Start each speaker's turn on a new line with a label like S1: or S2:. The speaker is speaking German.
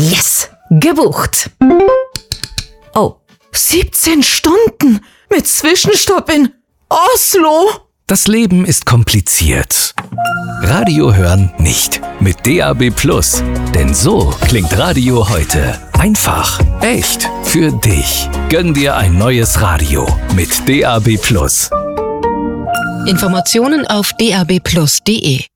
S1: Yes, gebucht. Oh, 17 Stunden mit Zwischenstopp in Oslo.
S2: Das Leben ist kompliziert. Radio hören nicht mit DAB+. Denn so klingt Radio heute. Einfach, echt, für dich. Gönn dir ein neues Radio mit DAB+.
S3: Informationen auf dabplus.de